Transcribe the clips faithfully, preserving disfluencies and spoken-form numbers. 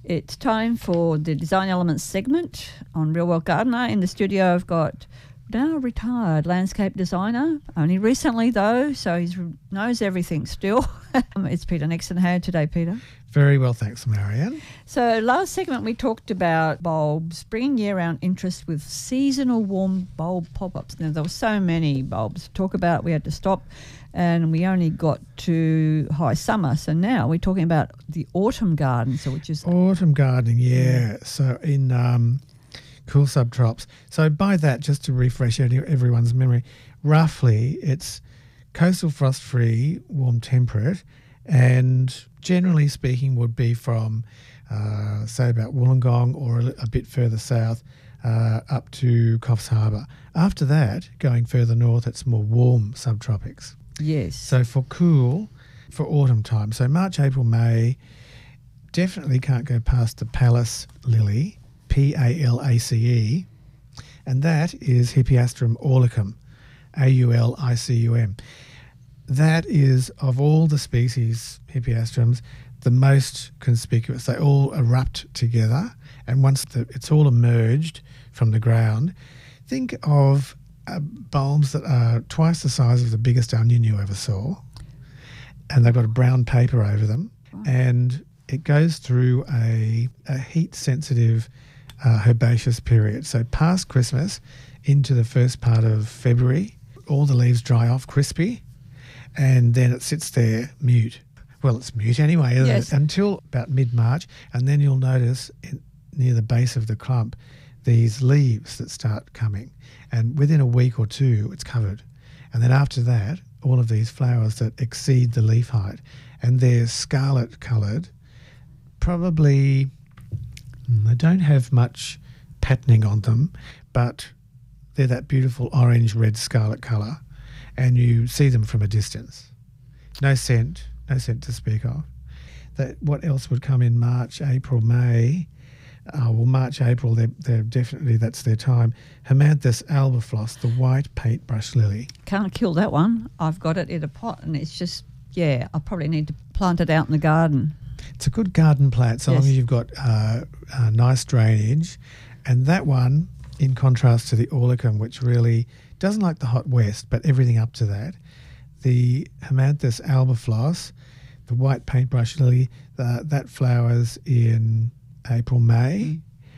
It's time for the Design Elements segment on Real World Gardener. In the studio, I've got now retired landscape designer, only recently though, so he knows everything still. It's Peter Nixon. How are you today, Peter? Very well, thanks, Marianne. So last segment we talked about bulbs, bringing year-round interest with seasonal warm bulb pop-ups. Now, there were so many bulbs to talk about, we had to stop, and we only got to high summer. So now we're talking about the autumn garden, so which is... Autumn gardening, yeah. So in um, cool subtrops. So by that, just to refresh everyone's memory, roughly it's coastal frost-free, warm temperate, and generally speaking would be from, uh, say, about Wollongong or a, a bit further south uh, up to Coffs Harbour. After that, going further north, it's more warm subtropics. Yes. So for cool, for autumn time, so March, April, May, definitely can't go past the Pallas lily, P A L A C E, and that is Hippeastrum aulicum, A U L I C U M. That is, of all the species, Hippeastrums, the most conspicuous. They all erupt together, and once the, it's all emerged from the ground, think of uh, bulbs that are twice the size of the biggest onion you ever saw, and they've got a brown paper over them, wow. And it goes through a, a heat-sensitive uh, herbaceous period. So past Christmas into the first part of February, all the leaves dry off crispy, and then it sits there mute. Well, it's mute anyway, isn't yes. it? Until about mid-March, and then you'll notice in, near the base of the clump these leaves that start coming, and within a week or two it's covered. And then after that, all of these flowers that exceed the leaf height, and they're scarlet coloured, probably they don't have much patterning on them, but they're that beautiful orange, red, scarlet colour, and you see them from a distance. No scent, no scent to speak of. That, what else would come in March, April, May? Uh, well, March, April, they're, they're definitely, that's their time. Hemathus albiflos, the white paintbrush lily. Can't kill that one. I've got it in a pot, and it's just, yeah, I probably need to plant it out in the garden. It's a good garden plant, so yes. long as you've got uh, uh, nice drainage. And that one, in contrast to the aulicum, which really doesn't like the hot west, but everything up to that, the Hemathus albiflos, the white paintbrush lily, uh, that flowers in April, May,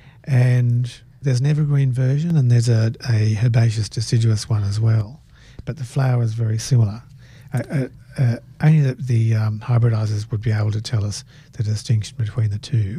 and there's an evergreen version and there's a, a herbaceous deciduous one as well, but the flower is very similar. Uh, uh, uh, only the, the um, hybridizers would be able to tell us the distinction between the two.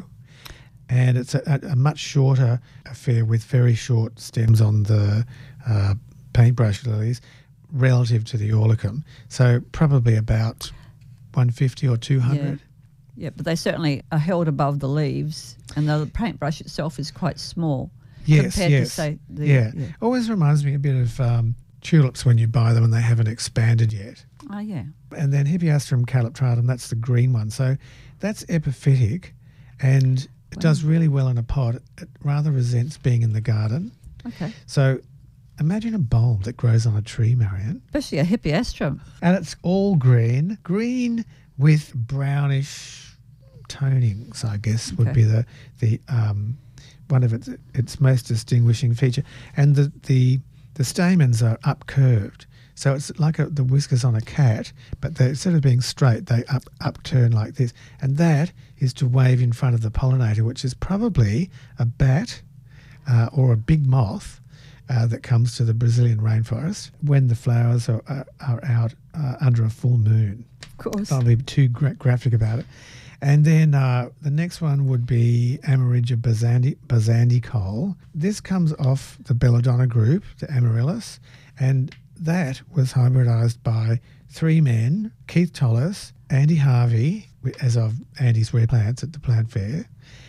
And it's a, a, a much shorter affair with very short stems on the uh, paintbrush lilies relative to the aulicum. So probably about one fifty or two hundred. Yeah. yeah, but they certainly are held above the leaves, and the paintbrush itself is quite small. Yes, compared yes. To, say, the, yeah. yeah. Always reminds me a bit of um, tulips when you buy them and they haven't expanded yet. Oh, yeah. And then Hippeastrum calyptratum, that's the green one. So that's epiphytic, and it wow. does really well in a pot. It rather resents being in the garden. Okay. So imagine a bulb that grows on a tree, Marianne. Especially a Hippeastrum. And it's all green, green with brownish tonings, I guess, would okay. be the the um, one of its its most distinguishing feature. And the the, the stamens are upcurved. So it's like a, the whiskers on a cat, but they, instead of being straight, they up upturn like this. And that is to wave in front of the pollinator, which is probably a bat uh, or a big moth uh, that comes to the Brazilian rainforest when the flowers are, are, are out uh, under a full moon. Of course. I'll be too gra- graphic about it. And then uh, the next one would be Amarilla bazandi- bazandicole. This comes off the Belladonna group, the Amaryllis, and that was hybridized by three men, Keith Tollis, Andy Harvey, as of Andy's Rare Plants at the plant fair,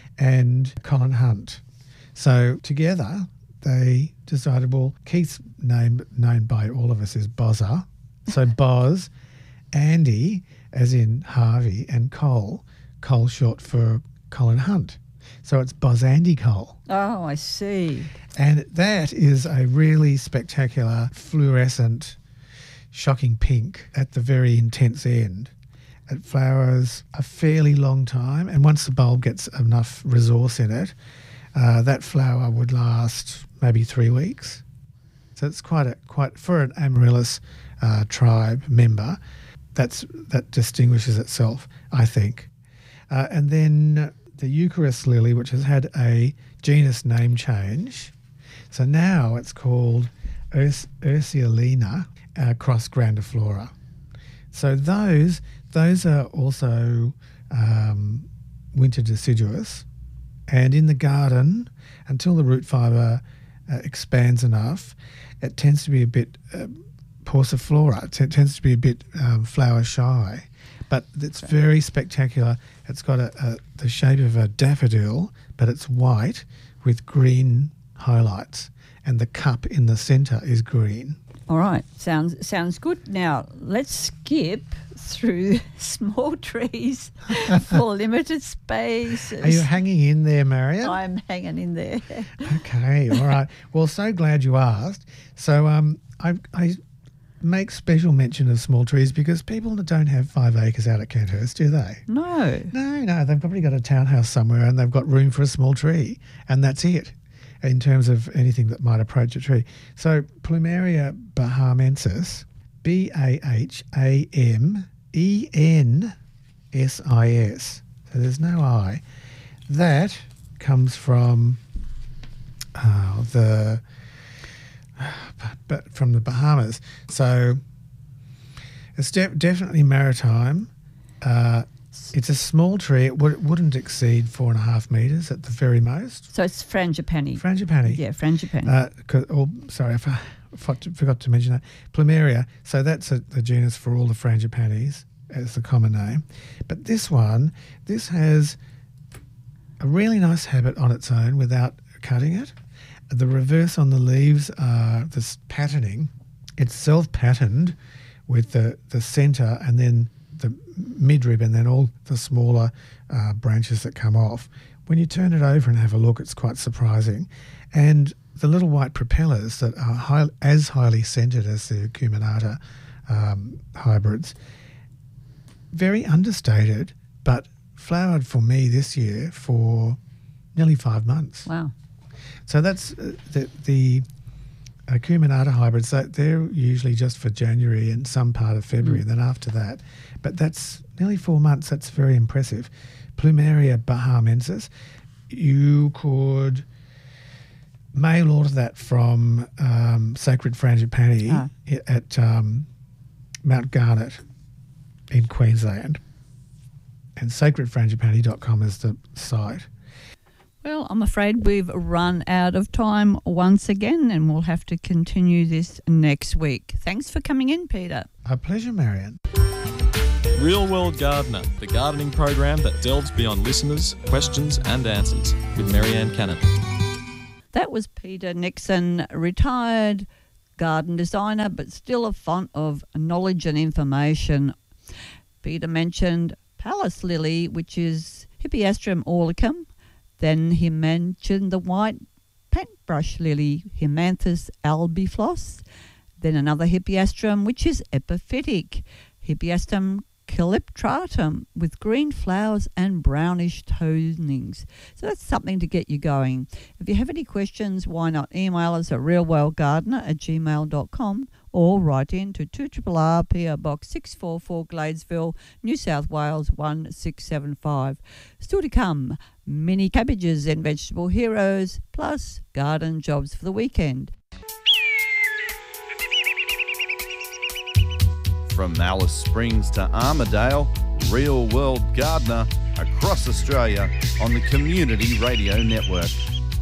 and Colin Hunt. So together they decided, well, Keith's name known by all of us is Bozza. So Boz, Andy, as in Harvey, and Cole, Cole short for Colin Hunt. So it's Bozandicole. Oh, I see. And that is a really spectacular, fluorescent, shocking pink at the very intense end. It flowers a fairly long time, and once the bulb gets enough resource in it, uh, that flower would last maybe three weeks. So it's quite a quite for an amaryllis uh, tribe member. That's that distinguishes itself, I think. Uh, and then the Eucharis lily, which has had a genus name change. So now it's called Urs- Ursulina uh, cross grandiflora. So those those are also um, winter deciduous, and in the garden, until the root fibre uh, expands enough, it tends to be a bit uh, pauciflora. It t- tends to be a bit um, flower shy, but it's very spectacular. It's got a, a the shape of a daffodil, but it's white with green highlights, and the cup in the centre is green. All right, sounds sounds good. Now let's skip through small trees for limited spaces. Are you hanging in there, Marion? I'm hanging in there. Okay, all right. Well, so glad you asked. So um, I, I make special mention of small trees because people don't have five acres out at Kenthurst, do they? No. No, no. They've probably got a townhouse somewhere and they've got room for a small tree, and that's it in terms of anything that might approach a tree. So Plumeria bahamensis, B A H A M E N S I S. So there's no I. That comes from uh, the but from the Bahamas. So it's de- definitely maritime. Uh, it's a small tree. It w- wouldn't exceed four and a half metres at the very most. So it's frangipani. Frangipani. Yeah, frangipani. Uh, 'cause- oh, sorry, I f- forgot to, forgot to mention that. Plumeria. So that's a, the genus for all the frangipanis as the common name. But this one, this has a really nice habit on its own without cutting it. The reverse on the leaves are this patterning. It's self-patterned with the, the centre and then the midrib and then all the smaller uh, branches that come off. When you turn it over and have a look, it's quite surprising. And the little white propellers that are high, as highly centred as the acuminata um, hybrids, very understated, but flowered for me this year for nearly five months. Wow. So that's uh, the, the acuminata hybrids, that they're usually just for January and some part of February, mm. and then after that. But that's nearly four months. That's very impressive. Plumeria bahamensis, you could mail order that from um, Sacred Frangipani ah. at um, Mount Garnet in Queensland. And sacred frangipani dot com is the site. Well, I'm afraid we've run out of time once again, and we'll have to continue this next week. Thanks for coming in, Peter. A pleasure, Marion. Real World Gardener, the gardening program that delves beyond listeners' questions and answers, with Marianne Cannon. That was Peter Nixon, retired garden designer, but still a font of knowledge and information. Peter mentioned Pallas lily, which is Hippeastrum orlicum. Then he mentioned the white paintbrush lily, Himanthes albiflos. Then another Hippeastrum, which is epiphytic, Hippeastrum calyptratum, with green flowers and brownish tonings. So that's something to get you going. If you have any questions, why not email us at realworldgardener at gmail dot com or write in to two R R R P O Box six four four Gladesville, New South Wales one six seven five. Still to come, mini cabbages and vegetable heroes, plus garden jobs for the weekend. From Alice Springs to Armidale, Real World Gardener across Australia on the Community Radio Network.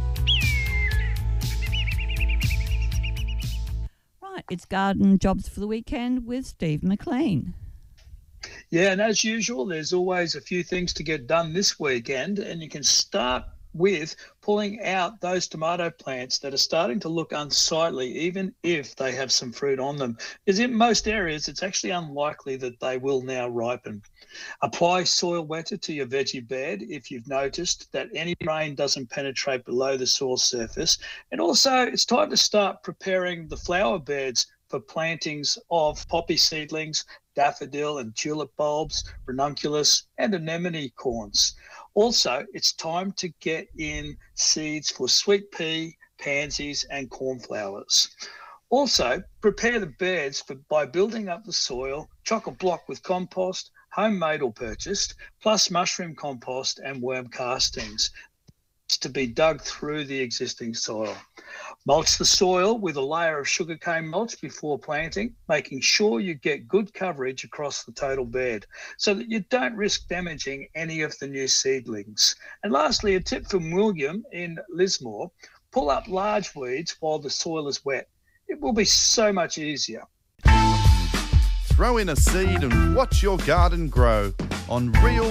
Right, it's garden jobs for the weekend with Steve McLean. Yeah, and as usual, there's always a few things to get done this weekend, and you can start with pulling out those tomato plants that are starting to look unsightly, even if they have some fruit on them. Because in most areas, it's actually unlikely that they will now ripen. Apply soil wetter to your veggie bed if you've noticed that any rain doesn't penetrate below the soil surface. And also, it's time to start preparing the flower beds for plantings of poppy seedlings, daffodil and tulip bulbs, ranunculus and anemone corns. Also, it's time to get in seeds for sweet pea, pansies and cornflowers. Also, prepare the beds for, by building up the soil, chock a block with compost, homemade or purchased, plus mushroom compost and worm castings to be dug through the existing soil. Mulch the soil with a layer of sugarcane mulch before planting, making sure you get good coverage across the total bed so that you don't risk damaging any of the new seedlings. And lastly, a tip from William in Lismore, pull up large weeds while the soil is wet. It will be so much easier. Throw in a seed and watch your garden grow on Real